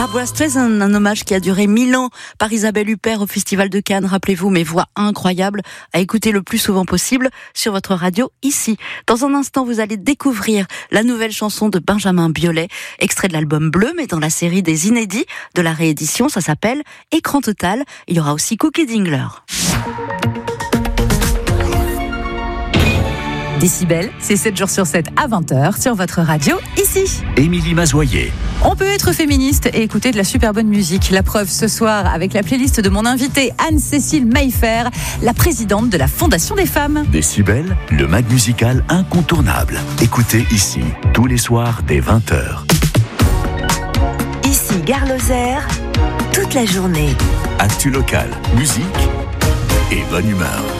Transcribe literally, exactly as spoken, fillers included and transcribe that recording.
Barbra Streisand, un hommage qui a duré mille ans par Isabelle Huppert au Festival de Cannes. Rappelez-vous, mes voix incroyables à écouter le plus souvent possible sur votre radio ici. Dans un instant, vous allez découvrir la nouvelle chanson de Benjamin Biolay, extrait de l'album Bleu, mais dans la série des inédits de la réédition, ça s'appelle Écran Total. Il y aura aussi Cookie Dingler. Décibel, c'est sept jours sur sept à vingt heures sur votre radio, ici. Émilie Mazoyer. On peut être féministe et écouter de la super bonne musique. La preuve ce soir avec la playlist de mon invitée Anne-Cécile Maillefer, la présidente de la Fondation des femmes. Décibel, le mag musical incontournable. Écoutez ici, tous les soirs dès vingt heures. Ici Gare Lozère, toute la journée. Actu local, musique et bonne humeur.